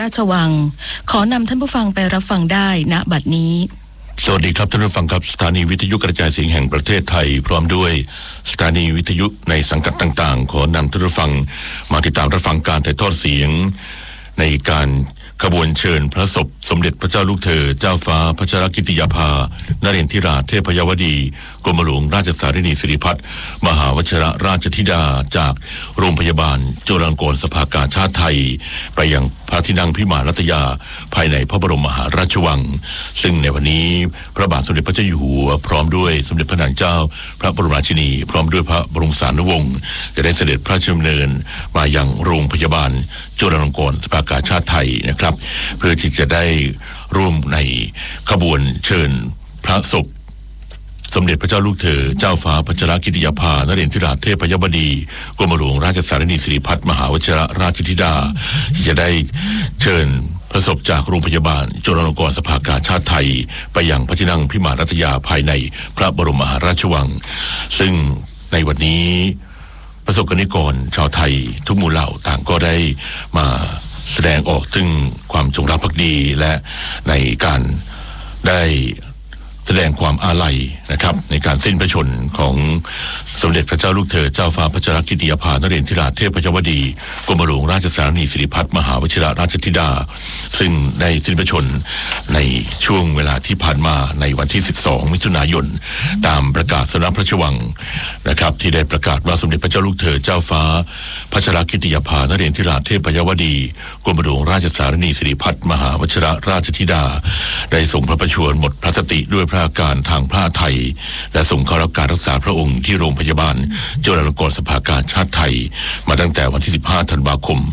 ราชวังขอนำท่านผู้ฟังไปรับฟังได้ณบัดนี้สวัสดีครับท่านผู้ฟังครับสถานีวิทยุกระจายเสียงแห่งประเทศไทยพร้อมด้วยสถานีวิทยุในสังกัดต่างๆขอนำท่านผู้ฟังมาติดตามรับฟังการถ่ายทอดเสียงในการขบวนเชิญพระศพสมเด็จพระเจ้าลูกเธอเจ้าฟ้าพัชรกิติยาภานเรนทิราเทพยวดีกรมหลวงราชสารินีสิริพัฒน์มหาวชิรราชธิดาจากโรงพยาบาลจุฬาลงกรณ์สภากาชาดไทยไปยังพระที่นั่งพิมานรัตยาภายในพระบรมมหาราชวังซึ่งในวันนี้พระบาทสมเด็จพระเจ้าอยู่หัวพร้อมด้วยสมเด็จพระนางเจ้าพระบรมราชินีพร้อมด้วยพระบรมสารีวงศ์จะได้เสด็จพระราชดำเนินมายังโรงพยาบาลจุฬาลงกรณ์สภากาชาดไทยนะครับเพื่อที่จะได้ร่วมในขบวนเชิญพระศพสมเด็จพระเจ้าลูกเธอเจ้าฟ้าพัชรกิติยาภานเรนทิราเทพยวดีกรมหลวงราชสารินีสิริพัฒน์มหาวชิรราชธิดาที่จะได้เชิญพระศพจากโรงพยาบาลจุฬาลงกรณ์สภากาชาดไทยไปยังพระที่นั่งพิมานรัตยาภายในพระบรมมหาราชวังซึ่งในวันนี้ประสบกนิกรชาวไทยทุกหมู่เหล่าต่างก็ได้มาแสดงออกถึงความจงรักภักดีและในการได้แสดงความอาลัยนะครับในการสิ้นพระชนของสมเด็จพระเจ้าลูกเธอเจ้าฟ้าพัชรกิติยาภานเรนทิราเทพยวดีกรมหลวงราชสารินีสิริพัฒน์มหาวชิรราชธิดาซึ่งได้สิ้นพระชนในช่วงเวลาที่ผ่านมาในวันที่12มิถุนายนตามประกาศสำนักพระราชวังนะครับที่ได้ประกาศว่าสมเด็จพระเจ้าลูกเธอเจ้าฟ้าพัชรกิติยาภานเรนทิราเทพยวดีกรมหลวงราชสารินีสิริพัฒน์มหาวชิรราชธิดาได้ทรงพระประชวรหมดพระสติด้วยพระอาการทางพระทัยไทยและส่งเข้ารับการรักษาพระองค์ที่โรงพยาบาลจุฬาลงกรณ์สภากาชาดไทยมาตั้งแต่วันที่15ธันวาคม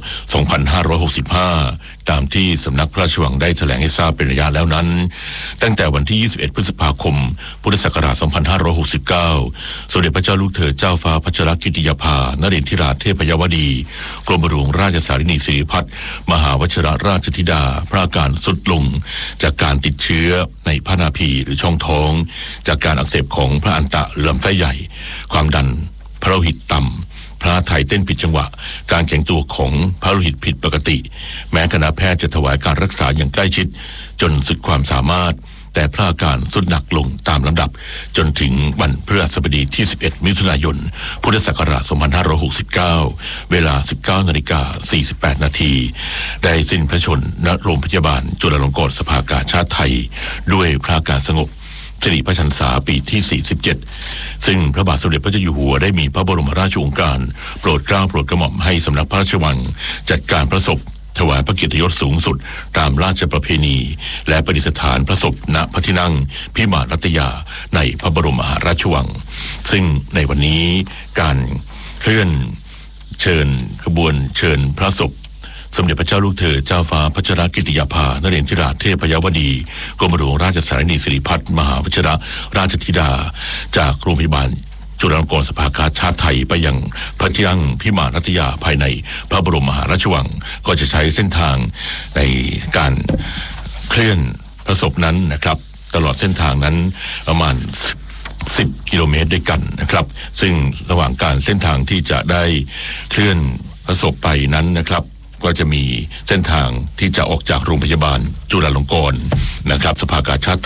2565ตามที่สำนักพระราชวังได้แถลงให้ทราบเป็นระยะแล้วนั้นตั้งแต่วันที่21พฤษภาคมพุทธศักราช2569สมเด็จพระเจ้าลูกเธอเจ้าฟ้าพัชรกิติยาภานเรนทิราเทพยวดีกรมหลวงราชสารินีสิริพัฒน์มหาวชิรราชธิดาพระอาการทรุดลงจากการติดเชื้อในพระนาภีหรือช่องท้องจากการอักเสบของพระอันตะลำไส้ใหญ่ความดันพระโลหิตต่ำพระทัยเต้นผิดจังหวะการแข็งตัวของพระโลหิตผิดปกติแม้คณะแพทย์จะถวายการรักษาอย่างใกล้ชิดจนสุดความสามารถแต่พระอาการทรุดหนักลงตามลำดับจนถึงวันพฤหัสบดีที่11มิถุนายนพุทธศักราช2569เวลา 19:48 นาทีได้สิ้นพระชนณโรงพยาบาลจุฬาลงกรณ์สภากาชาดไทยด้วยพระอาการสงบสิริพระชรรษาปีที่47ซึ่งพระบาทสมเด็จพระเจ้าอยู่หัวได้มีพระบรมราชโองการโปรดเกล้าโปรดกระหม่อมให้สำนักพระราชวังจัดการพระศพถวายพระเกียรติยศสูงสุดตามราชประเพณีและประดิษฐานพระศพณพระที่นั่งพิมานรัตยาในพระบรมมหาราชวังซึ่งในวันนี้การเคลื่อนเชิญขบวนเชิญพระศพสมเด็จพระเจ้าลูกเธอเจ้าฟ้าพัชรกิติยาภานเรนทิราเทพยวดีกรมหลวงราชสารินีสิริพัฒน์มหาวชิรราชธิดาจากโรงพยาบาลจุฬาลงกรณ์สภากาชาดไทยไปยังพระที่นั่งพิมานรัตยาภายในพระบรมมหาราชวังก็จะใช้เส้นทางในการเคลื่อนพระศพนั้นนะครับตลอดเส้นทางนั้นประมาณ10 กิโลเมตรด้วยกันนะครับซึ่งระหว่างการเส้นทางที่จะได้เคลื่อนพระศพไปนั้นนะครับก็จะมีเส้นทางที่จะออกจากโรงพยาบาลจุฬาลงกรณ์นะครับสภากาชาด